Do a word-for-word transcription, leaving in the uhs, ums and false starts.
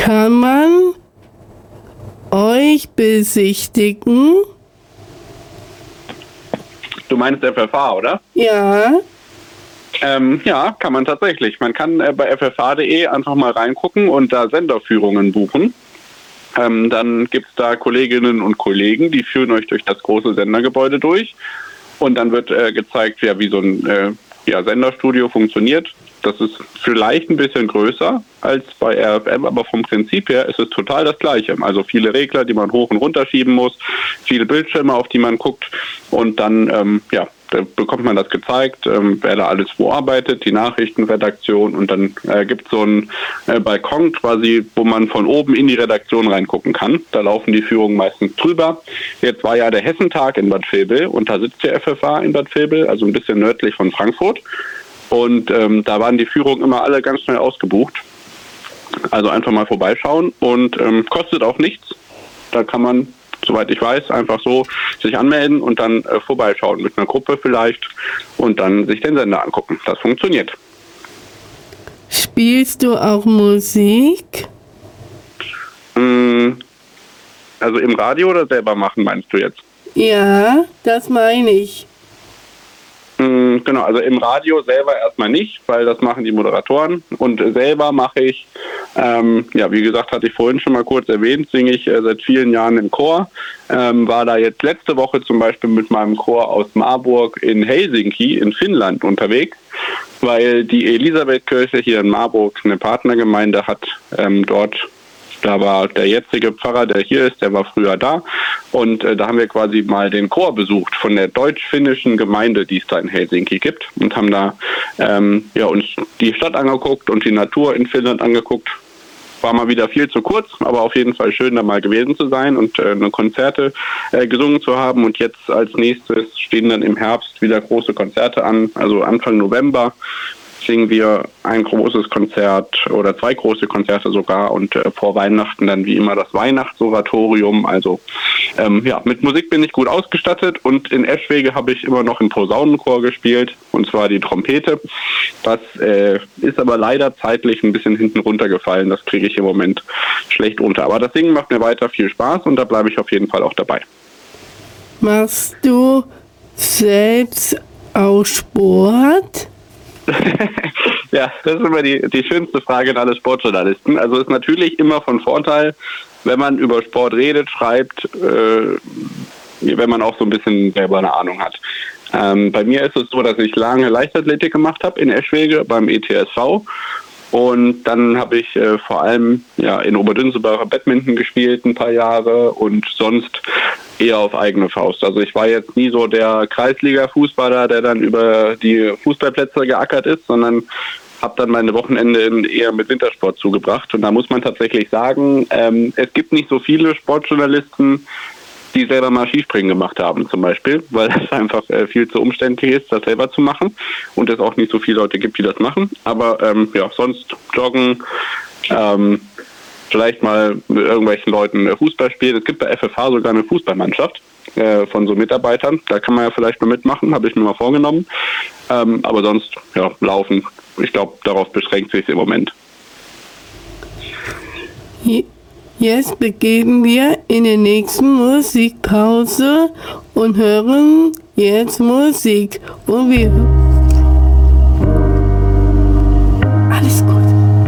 kann man euch besichtigen? Du meinst F F H, oder? Ja. Ähm, ja, kann man tatsächlich. Man kann äh, bei f f h punkt d e einfach mal reingucken und da Senderführungen buchen. Ähm, dann gibt es da Kolleginnen und Kollegen, die führen euch durch das große Sendergebäude durch. Und dann wird äh, gezeigt, ja, wie so ein äh, ja, Senderstudio funktioniert. Das ist vielleicht ein bisschen größer als bei R F M, aber vom Prinzip her ist es total das Gleiche. Also viele Regler, die man hoch und runter schieben muss, viele Bildschirme, auf die man guckt und dann ähm, ja, da bekommt man das gezeigt, ähm, wer da alles wo arbeitet, die Nachrichtenredaktion und dann äh, gibt es so einen äh, Balkon quasi, wo man von oben in die Redaktion reingucken kann. Da laufen die Führungen meistens drüber. Jetzt war ja der Hessentag in Bad Vilbel und da sitzt der F F H in Bad Vilbel, also ein bisschen nördlich von Frankfurt. Und ähm, da waren die Führungen immer alle ganz schnell ausgebucht. Also einfach mal vorbeischauen und ähm, kostet auch nichts. Da kann man, soweit ich weiß, einfach so sich anmelden und dann äh, vorbeischauen mit einer Gruppe vielleicht und dann sich den Sender angucken. Das funktioniert. Spielst du auch Musik? Mm, also im Radio oder selber machen, meinst du jetzt? Ja, das meine ich. Genau, also im Radio selber erstmal nicht, weil das machen die Moderatoren und selber mache ich, ähm, ja, wie gesagt, hatte ich vorhin schon mal kurz erwähnt, singe ich äh, seit vielen Jahren im Chor, ähm, war da jetzt letzte Woche zum Beispiel mit meinem Chor aus Marburg in Helsinki in Finnland unterwegs, weil die Elisabethkirche hier in Marburg eine Partnergemeinde hat, ähm, dort. Da war der jetzige Pfarrer, der hier ist, der war früher da. Und äh, da haben wir quasi mal den Chor besucht von der deutsch-finnischen Gemeinde, die es da in Helsinki gibt. Und haben da ähm, ja, uns die Stadt angeguckt und die Natur in Finnland angeguckt. War mal wieder viel zu kurz, aber auf jeden Fall schön, da mal gewesen zu sein und äh, eine Konzerte äh, gesungen zu haben. Und jetzt als nächstes stehen dann im Herbst wieder große Konzerte an, also Anfang November. Singen wir ein großes Konzert oder zwei große Konzerte sogar und äh, vor Weihnachten dann wie immer das Weihnachtsoratorium. Also ähm, ja, mit Musik bin ich gut ausgestattet und in Eschwege habe ich immer noch einen Posaunenchor gespielt und zwar die Trompete. Das äh, ist aber leider zeitlich ein bisschen hinten runtergefallen. Das kriege ich im Moment schlecht unter. Aber das Singen macht mir weiter viel Spaß und da bleibe ich auf jeden Fall auch dabei. Machst du selbst auch Sport? Ja, das ist immer die, die schönste Frage an alle Sportjournalisten. Also ist natürlich immer von Vorteil, wenn man über Sport redet, schreibt, äh, wenn man auch so ein bisschen selber eine Ahnung hat. Ähm, bei mir ist es so, dass ich lange Leichtathletik gemacht habe in Eschwege beim E T S V. Und dann habe ich äh, vor allem ja, in Oberdünssebacher Badminton gespielt ein paar Jahre und sonst eher auf eigene Faust. Also ich war jetzt nie so der Kreisliga-Fußballer, der dann über die Fußballplätze geackert ist, sondern habe dann meine Wochenende eher mit Wintersport zugebracht. Und da muss man tatsächlich sagen, ähm, es gibt nicht so viele Sportjournalisten, die selber mal Skispringen gemacht haben zum Beispiel, weil es einfach äh, viel zu umständlich ist, das selber zu machen und es auch nicht so viele Leute gibt, die das machen. Aber ähm, ja, sonst joggen, ähm, vielleicht mal mit irgendwelchen Leuten Fußball spielen. Es gibt bei F F H sogar eine Fußballmannschaft äh, von so Mitarbeitern. Da kann man ja vielleicht mal mitmachen, habe ich mir mal vorgenommen. Ähm, aber sonst, ja, laufen. Ich glaube, darauf beschränkt sich es im Moment. Jetzt begeben wir in die nächste Musikpause und hören jetzt Musik. Und wir